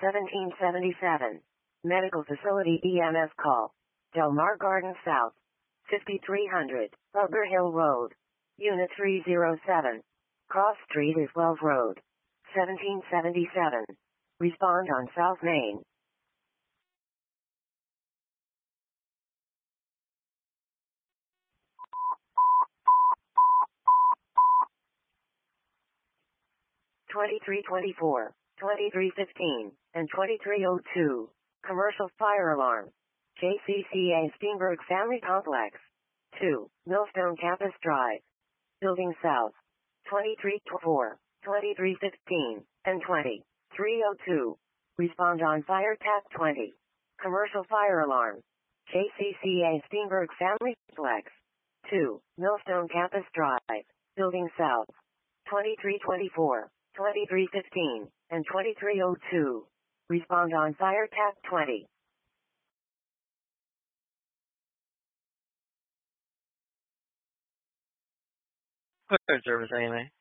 1777. Medical Facility EMS call. Del Mar Garden South. 5300, Bugger Hill Road. Unit 307. Cross Street is Wells Road. 1777. Respond on South Main. (2324, 2315, and 2302). Commercial fire alarm. JCCA Steenberg Family Complex. 2, Millstone Campus Drive. Building South. 2324, 2315, and 2302. Respond on Fire Tap 20. Commercial fire alarm. JCCA Steenberg Family Complex. 2, Millstone Campus Drive. Building South. 2324, 2315, and 2302. Respond on Fire Tap 20. Fire service AMA.